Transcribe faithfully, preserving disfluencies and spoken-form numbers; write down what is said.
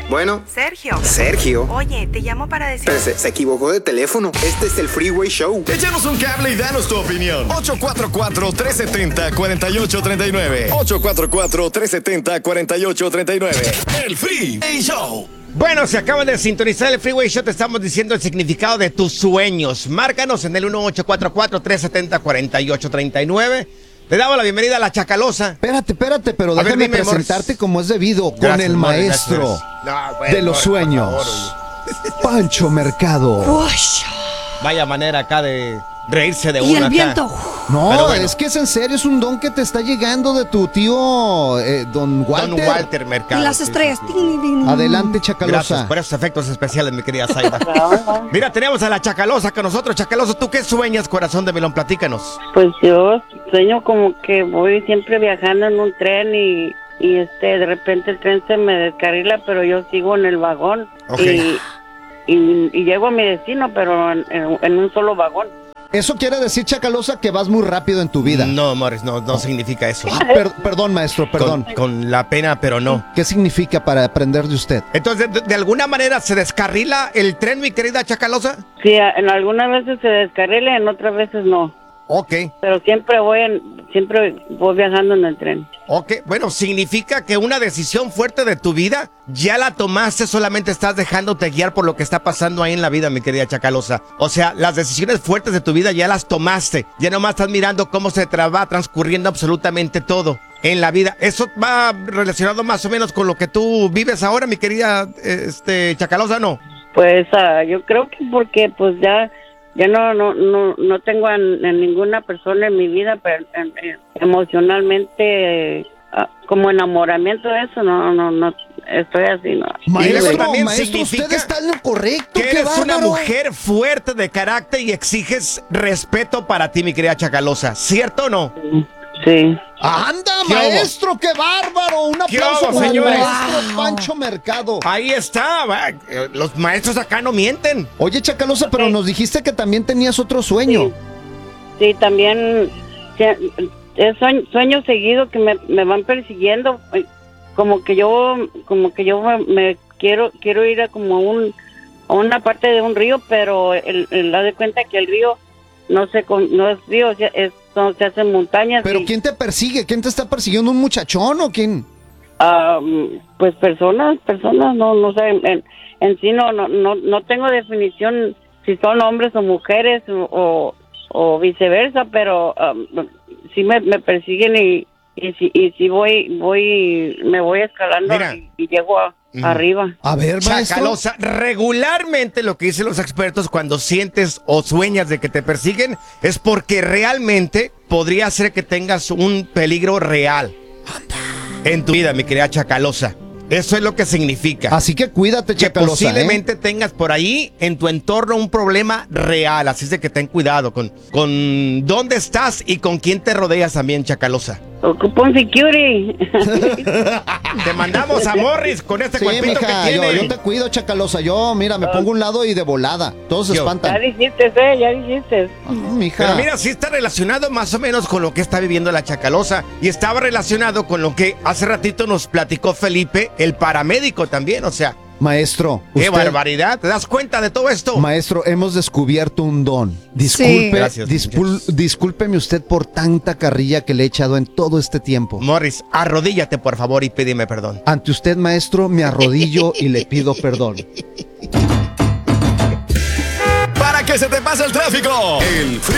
Bueno. Sergio. Sergio. Oye, te llamo para decir... Pero se, se equivocó de teléfono. Este es el Freeway Show. Échanos un cable y danos tu opinión. ocho cuatro cuatro, tres siete cero, cuatro ocho tres nueve. ocho cuatro cuatro, tres siete cero, cuatro ocho tres nueve. El Freeway Show. Bueno, si acaban de sintonizar el Freeway Show, te estamos diciendo el significado de tus sueños. Márcanos en el uno ocho cuatro cuatro, tres siete cero, cuatro ocho tres nueve. Le damos la bienvenida a la Chacalosa. Espérate, espérate, pero A ver, déjame dime, presentarte Morris. como es debido, con Gracias, el Morris, maestro gracias. No, bueno, de los Morris, sueños, por favor, Pancho Mercado. Vaya manera acá de reírse de Y uno el acá. viento. No, Pero bueno. es que es en serio, es un don que te está llegando de tu tío, eh, don Walter. Don Walter Mercado. Y las sí, estrellas. sí, sí. Adelante, Gracias Chacalosa. por esos efectos especiales, mi querida Zaida. Mira, tenemos a la Chacalosa con nosotros. Chacalosa, ¿tú qué sueñas, corazón de melón? Platícanos. Pues yo sueño como que voy siempre viajando en un tren y, y este de repente el tren se me descarrila, pero yo sigo en el vagón. Ok. Y, y, y llego a mi destino, pero en, en- en un solo vagón. Eso quiere decir, Chacalosa, que vas muy rápido en tu vida. No, Morris, no, no significa eso. Ah, per- perdón, maestro, perdón. Con, con la pena, pero no. ¿Qué significa para aprender de usted? Entonces, de, de alguna manera se descarrila el tren, mi querida Chacalosa. Sí, a- en algunas veces se descarrila, en otras veces no. Ok, Pero siempre voy en, siempre voy viajando en el tren. ok. Bueno, significa que una decisión fuerte de tu vida ya la tomaste, solamente estás dejándote guiar por lo que está pasando ahí en la vida, mi querida Chacalosa. O sea, las decisiones fuertes de tu vida ya las tomaste. Ya nomás estás mirando cómo se tra- va transcurriendo absolutamente todo en la vida. ¿Eso va relacionado más o menos con lo que tú vives ahora, mi querida este, Chacalosa, no? Pues ah, yo creo que porque pues ya ya no no no no tengo a, a ninguna persona en mi vida, pero en- en- emocionalmente eh, ah, como enamoramiento de eso no no no estoy así, no. Maestro, también maestro, significa usted está en lo correcto. Que ¡Qué eres una bárbaro! mujer fuerte de carácter y exiges respeto para ti, mi querida Chacalosa. ¿Cierto o no? Sí. ¡Anda, ¿Qué maestro! ¡Qué bárbaro! Un ¿Qué aplauso hubo, para el señores? maestro Pancho Mercado. Ahí está. va, eh, Los maestros acá no mienten. Oye, Chacalosa, pero Ok. nos dijiste que también tenías otro sueño. Sí, también sí, es sueño, sueño seguido que me, me van persiguiendo, eh, como que yo como que yo me, me quiero quiero ir a como un a una parte de un río, pero el, el da de cuenta que el río no se con- no es río, es, es- no, se hacen montañas. ¿Pero y, quién te persigue? ¿Quién te está persiguiendo? ¿Un muchachón o quién? ah, pues personas, personas, no no sé, en, en sí no, no no no tengo definición si son hombres o mujeres o, o, o viceversa, pero um, sí me, me persiguen y y si y si voy voy me voy escalando Mira. y, y llego a- Mm. arriba. A ver, maestro. Chacalosa, regularmente lo que dicen los expertos cuando sientes o sueñas de que te persiguen es porque realmente podría ser que tengas un peligro real en tu vida, mi querida Chacalosa. Eso es lo que significa. Así que cuídate, Que Chacalosa, posiblemente tengas por ahí en tu entorno un problema real. Así es de que ten cuidado con, con dónde estás y con quién te rodeas también, Chacalosa. Ocupo un security. Te mandamos a Morris con este ¿eh? Sí, cuerpito mija, que yo, tiene. yo te cuido, Chacalosa. Yo, mira, me pongo a un lado y de volada. Todos se Yo. Ya espantan. dijiste, eh, ya dijiste. Ah, mija. Pero mira, sí está relacionado más o menos con lo que está viviendo la Chacalosa. Y estaba relacionado con lo que hace ratito nos platicó Felipe, el paramédico también. O sea, Maestro, qué usted- barbaridad. ¿Te das cuenta de todo esto? Maestro, hemos descubierto un don. Disculpe, Sí. Gracias, dispul- muchachos. discúlpeme usted por tanta carrilla que le he echado en todo este tiempo. Morris, arrodíllate por favor y pídeme perdón. Ante usted, maestro, me arrodillo y le pido perdón. Para que se te pase el tráfico. El Freeway